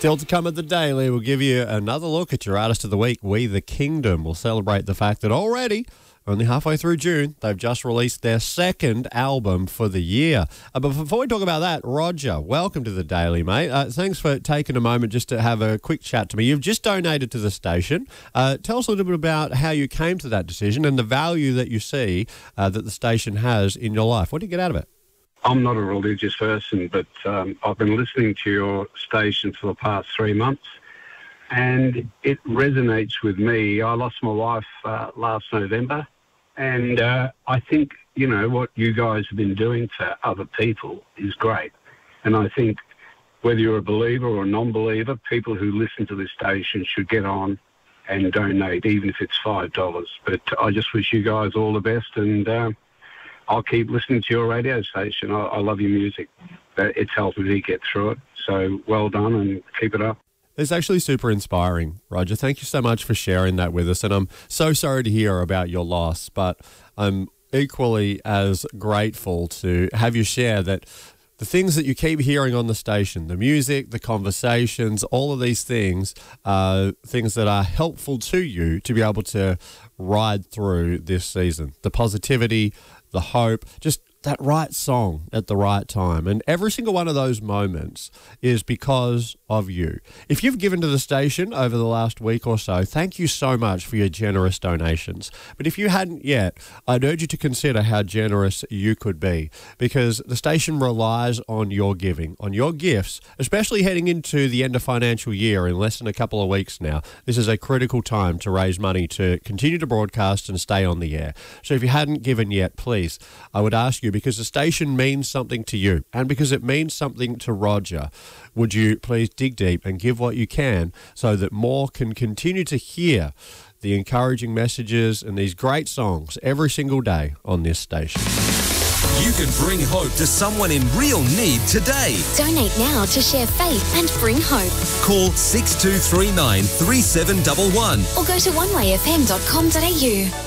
Still to come at the Daily, we'll give you another look at your Artist of the Week, We the Kingdom. We'll celebrate the fact that already, only halfway through June, they've just released their second album for the year. But before we talk about that, Roger, welcome to the Daily, mate. Thanks for taking a moment just to have a quick chat to me. You've just donated to the station. Tell us a little bit about how you came to that decision and the value that you see that the station has in your life. What do you get out of it? I'm not a religious person, but I've been listening to your station for the past 3 months, and it resonates with me. I lost my wife last November, and I think, you know, what you guys have been doing for other people is great. And I think whether you're a believer or a non-believer, people who listen to this station should get on and donate, even if it's $5. But I just wish you guys all the best, and I'll keep listening to your radio station. I love your music. It's helped me get through it. So well done and keep it up. It's actually super inspiring, Roger. Thank you so much for sharing that with us. And I'm so sorry to hear about your loss, but I'm equally as grateful to have you share that the things that you keep hearing on the station, the music, the conversations, all of these things are things that are helpful to you to be able to ride through this season. The positivity, the hope, just that right song at the right time. And every single one of those moments is because of you. If you've given to the station over the last week or so, thank you so much for your generous donations. But if you hadn't yet, I'd urge you to consider how generous you could be, because the station relies on your giving, on your gifts, especially heading into the end of financial year in less than a couple of weeks now. This is a critical time to raise money to continue to broadcast and stay on the air. So if you hadn't given yet, please, I would ask you, because the station means something to you and because it means something to Roger, would you please dig deep and give what you can so that more can continue to hear the encouraging messages and these great songs every single day on this station. You can bring hope to someone in real need today. Donate now to share faith and bring hope. Call 6239 3711 Or go to onewayfm.com.au.